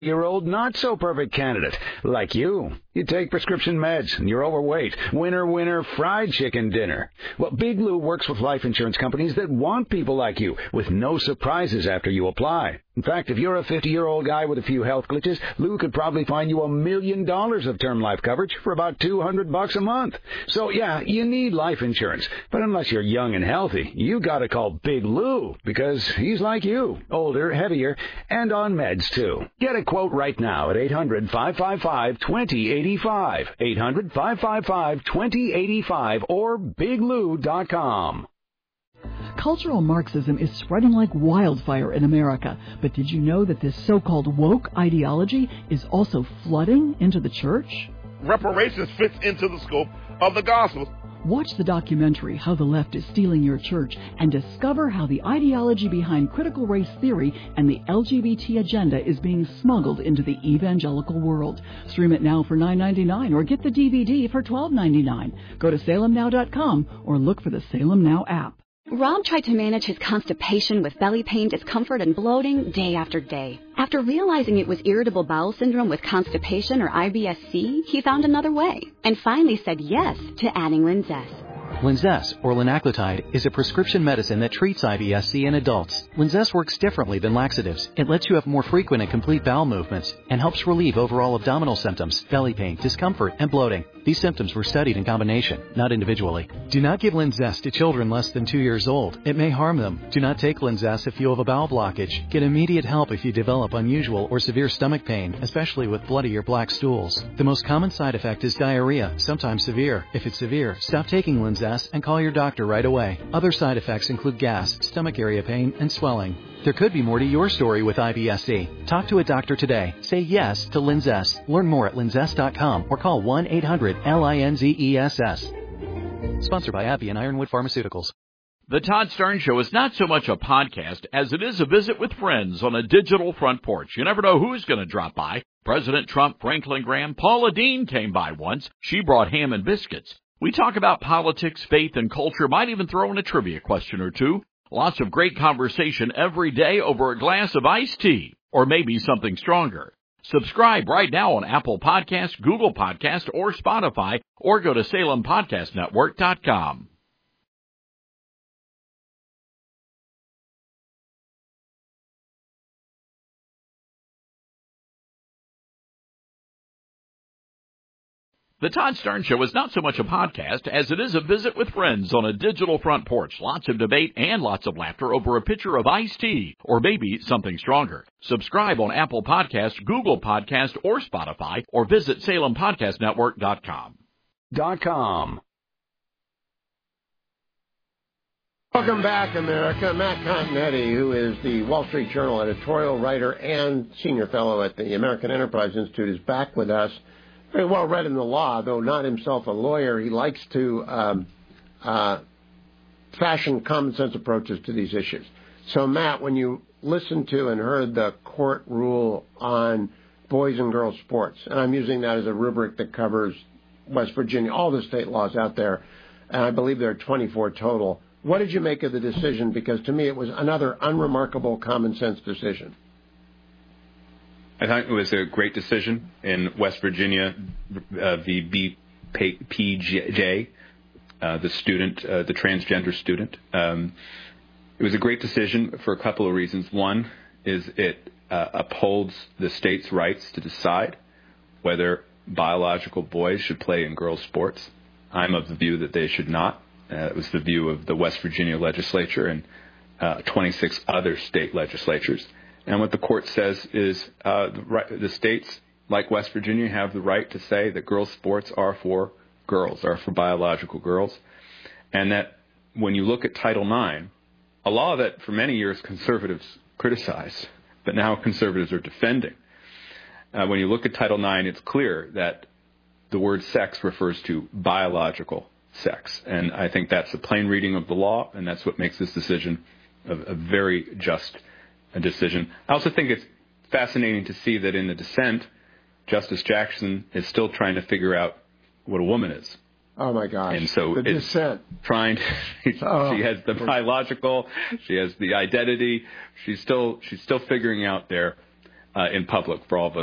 Your old not-so-perfect candidate, like you. You take prescription meds, and you're overweight. Winner, winner, fried chicken dinner. Well, Big Lou works with life insurance companies that want people like you, with no surprises after you apply. In fact, if you're a 50-year-old guy with a few health glitches, Lou could probably find you $1 million of term life coverage for about $200 a month. So, yeah, you need life insurance. But unless you're young and healthy, you gotta call Big Lou, because he's like you, older, heavier, and on meds, too. Get a quote right now at 800-555-2085, 800-555-2085, or biglou.com. Cultural Marxism is spreading like wildfire in America. But did you know that this so-called woke ideology is also flooding into the church? Reparations fits into the scope of the gospel. Watch the documentary, How the Left is Stealing Your Church, and discover how the ideology behind critical race theory and the LGBT agenda is being smuggled into the evangelical world. Stream it now for $9.99 or get the DVD for $12.99. Go to salemnow.com or look for the Salem Now app. Rob tried to manage his constipation with belly pain, discomfort, and bloating day after day. After realizing it was irritable bowel syndrome with constipation, or IBS-C, he found another way and finally said yes to adding Linzess. Linzess, or linaclotide, is a prescription medicine that treats IBS-C in adults. Linzess works differently than laxatives. It lets you have more frequent and complete bowel movements and helps relieve overall abdominal symptoms, belly pain, discomfort, and bloating. These symptoms were studied in combination, not individually. Do not give Linzess to children less than 2 years old. It may harm them. Do not take Linzess if you have a bowel blockage. Get immediate help if you develop unusual or severe stomach pain, especially with bloody or black stools. The most common side effect is diarrhea, sometimes severe. If it's severe, stop taking Linzess and call your doctor right away. Other side effects include gas, stomach area pain, and swelling. There could be more to your story with IBS-C. Talk to a doctor today. Say yes to Linzess. Learn more at linzess.com or call 1-800-LINZESS. Sponsored by AbbVie and Ironwood Pharmaceuticals. The Todd Stern Show is not so much a podcast as it is a visit with friends on a digital front porch. You never know who's going to drop by. President Trump, Franklin Graham, Paula Deen came by once. She brought ham and biscuits. We talk about politics, faith, and culture, might even throw in a trivia question or two. Lots of great conversation every day over a glass of iced tea, or maybe something stronger. Subscribe right now on Apple Podcasts, Google Podcasts, or Spotify, or go to SalemPodcastNetwork.com. The Todd Stern Show is not so much a podcast as it is a visit with friends on a digital front porch. Lots of debate and lots of laughter over a pitcher of iced tea, or maybe something stronger. Subscribe on Apple Podcasts, Google Podcasts, or Spotify, or visit SalemPodcastNetwork.com. Welcome back, America. Matt Continetti, who is the Wall Street Journal editorial writer and senior fellow at the American Enterprise Institute, is back with us. Very well read in the law, though not himself a lawyer. He likes to fashion common sense approaches to these issues. So, Matt, when you listened to and heard the court rule on boys and girls sports, and I'm using that as a rubric that covers West Virginia, all the state laws out there, and I believe there are 24 total, what did you make of the decision? Because to me it was another unremarkable common sense decision. I thought it was a great decision in West Virginia, the BPJ, the student, the transgender student. It was a great decision for a couple of reasons. One is it upholds the state's rights to decide whether biological boys should play in girls' sports. I'm of the view that they should not. It was the view of the West Virginia legislature and 26 other state legislatures. And what the court says is the states, like West Virginia, have the right to say that girls' sports are for girls, are for biological girls. And that when you look at Title IX, a law that for many years conservatives criticized, but now conservatives are defending. When you look at Title IX, it's clear that the word sex refers to biological sex. And I think that's a plain reading of the law, and that's what makes this decision a very just decision. I also think it's fascinating to see that in the dissent, Justice Jackson is still trying to figure out what a woman is. Oh, my gosh. And so the dissent. She has the biological, she has the identity, she's still figuring out there. in public for all of us